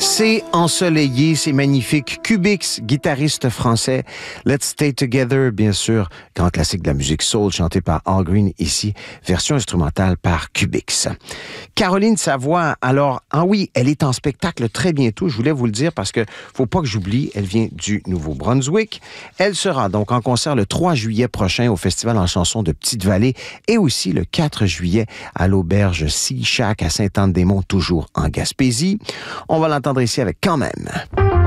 C'est ensoleillé, c'est magnifique. Cubix, guitariste français. Let's Stay Together, bien sûr, grand classique de la musique soul, chanté par Al Green ici, version instrumentale par Cubix. Caroline Savoie, alors, oui, elle est en spectacle très bientôt, je voulais vous le dire parce que faut pas que j'oublie, elle vient du Nouveau-Brunswick. Elle sera donc en concert le 3 juillet prochain au Festival en chansons de Petite-Vallée et aussi le 4 juillet à l'auberge Sea Shack à Sainte-Anne-des-Monts, toujours en Gaspésie. On va l'entendre ici avec Quand même.